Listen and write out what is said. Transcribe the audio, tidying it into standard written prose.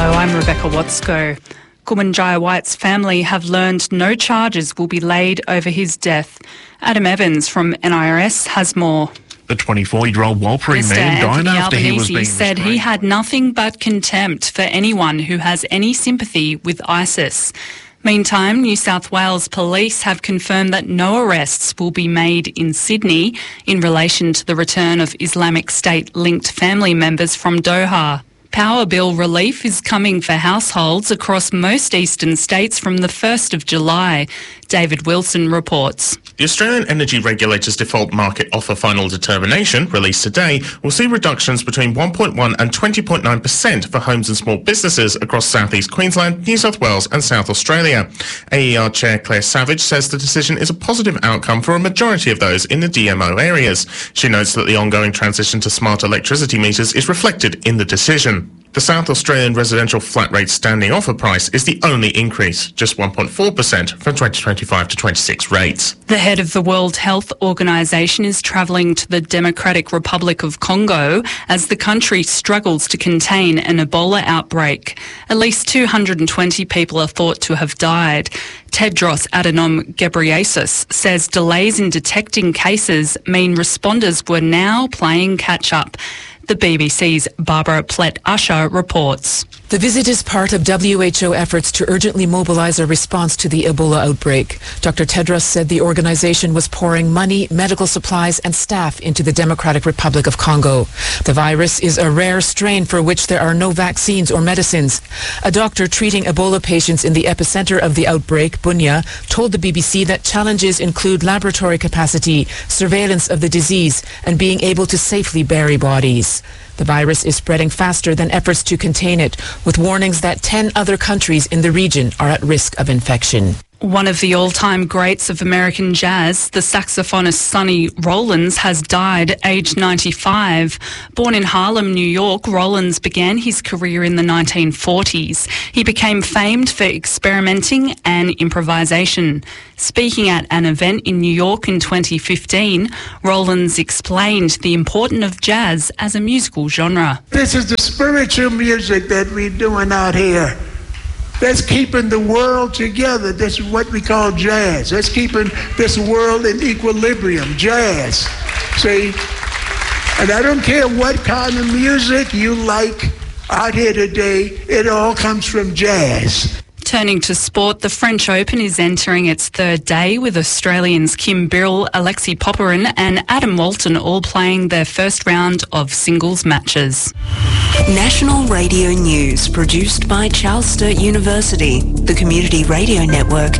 Hello, I'm Rebecca Watsko. Kumanjaya White's family have learned no charges will be laid over his death. Adam Evans from NIRS has more. The 24-year-old Warlpiri man died after he was being said he had nothing but contempt for anyone who has any sympathy with ISIS. Meantime, New South Wales police have confirmed that no arrests will be made in Sydney in relation to the return of Islamic State-linked family members from Doha. Power bill relief is coming for households across most eastern states from the 1st of July. David Wilson reports. The Australian Energy Regulator's default market offer final determination, released today, will see reductions between 1.1 and 20.9% for homes and small businesses across southeast Queensland, New South Wales and South Australia. AER Chair Claire Savage says the decision is a positive outcome for a majority of those in the DMO areas. She notes that the ongoing transition to smart electricity meters is reflected in the decision. The South Australian residential flat rate standing offer price is the only increase, just 1.4% from 2025 to 26 rates. The head of the World Health Organization is travelling to the Democratic Republic of Congo as the country struggles to contain an Ebola outbreak. At least 220 people are thought to have died. Tedros Adhanom Ghebreyesus says delays in detecting cases mean responders were now playing catch-up. The BBC's Barbara Plett-Usher reports. The visit is part of WHO efforts to urgently mobilise a response to the Ebola outbreak. Dr. Tedros said the organisation was pouring money, medical supplies and staff into the Democratic Republic of Congo. The virus is a rare strain for which there are no vaccines or medicines. A doctor treating Ebola patients in the epicentre of the outbreak, Bunia, told the BBC that challenges include laboratory capacity, surveillance of the disease and being able to safely bury bodies. The virus is spreading faster than efforts to contain it, with warnings that 10 other countries in the region are at risk of infection. One of the all-time greats of American jazz, the saxophonist Sonny Rollins, has died aged 95. Born in Harlem, New York, Rollins began his career in the 1940s. He became famed for experimenting and improvisation. Speaking at an event in New York in 2015, Rollins explained the importance of jazz as a musical genre. This is the spiritual music that we're doing out here. That's keeping the world together. This is what we call jazz. That's keeping this world in equilibrium, jazz. See? And I don't care what kind of music you like out here today, it all comes from jazz. Turning to sport, the French Open is entering its third day with Australians Kim Birrell, Alexei Popyrin and Adam Walton all playing their first round of singles matches. National Radio News produced by Charles Sturt University, the Community Radio Network.